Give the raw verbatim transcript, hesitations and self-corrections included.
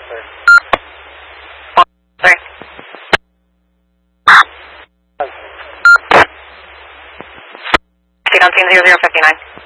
sir. Sorry. Speed on scene zero zero fifty nine.